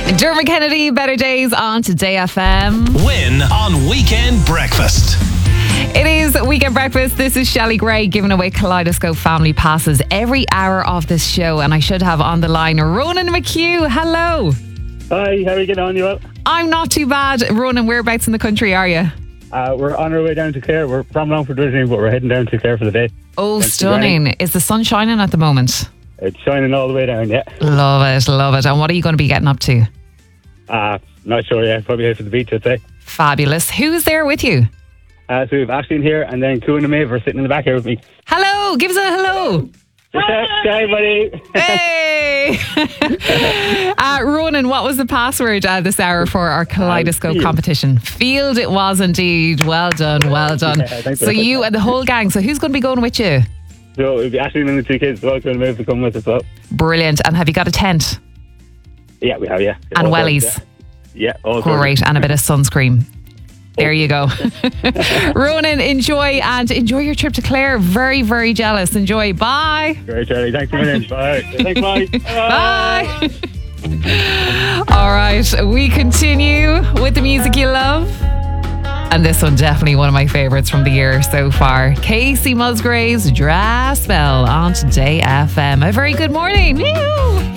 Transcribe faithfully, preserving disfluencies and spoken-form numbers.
Dermot Kennedy, Better Days on Today F M. Win on Weekend Breakfast. It is Weekend Breakfast. This is Shelley Gray giving away Kaleidoscope Family Passes every hour of this show. And I should have on the line Ronan McHugh. Hello. Hi, how are you getting on? You well? I'm not too bad. Ronan, whereabouts in the country are you? Uh, we're on our way down to Clare. We're from Longford originally, but we're heading down to Clare for the day. Oh, Down to stunning. Is the sun shining at the moment? It's shining all the way down, yeah. Love it, love it. And what are you going to be getting up to? Uh, not sure yet. Probably head for the beach, I'd say. Fabulous. Who's there with you? Uh, so we have Ashley in here, and then Kuan and Maeve are sitting in the back here with me. Hello. Give us a hello. Hi, buddy. Hey! uh, Ronan, what was the password uh, this hour for our Kaleidoscope Uh, competition? Field it was indeed. Well done, well done. Yeah, thanks so very much. you and the whole gang. So who's going to be going with you? So it'll be Ashley and the two kids as well. Kuan and Maeve to come with us as well. Brilliant. And have you got a tent? Yeah, we have, yeah. And All wellies? sorts, Yeah, yeah all sorts. Great. And a bit of sunscreen. There you go. Ronan, enjoy and enjoy your trip to Clare. Very, very jealous. Enjoy. Bye. Great, Charlie. Thanks for coming in. Bye. Thanks, bye. Bye. All right. We continue with the music you love. And this one, definitely one of my favourites from the year so far. Casey Musgraves, Dry Spell on Today F M. A very good morning. Woo!